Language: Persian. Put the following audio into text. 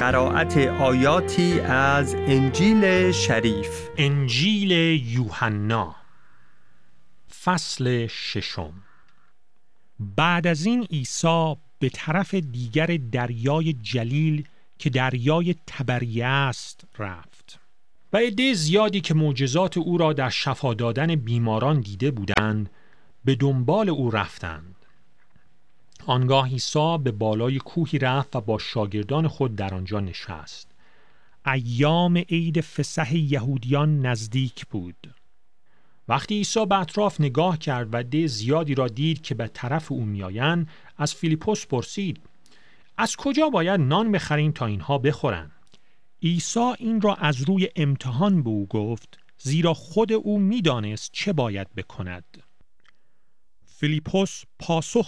قرائت آیاتی از انجیل شریف. انجیل یوحنا فصل 6. بعد از این عیسی به طرف دیگر دریای جلیل که دریای تبریه است رفت و عده زیادی که معجزات او را در شفا دادن بیماران دیده بودند به دنبال او رفتند. آنگاه عیسی به بالای کوهی رفت و با شاگردان خود در آنجا نشست. ایام عید فسح یهودیان نزدیک بود. وقتی عیسی به اطراف نگاه کرد و عده زیادی را دید که به طرف او میآیند، از فیلیپوس پرسید: از کجا باید نان بخریم تا اینها بخورند؟ عیسی این را از روی امتحان به او گفت، زیرا خود او میدانست چه باید بکند. فیلیپوس پاسخ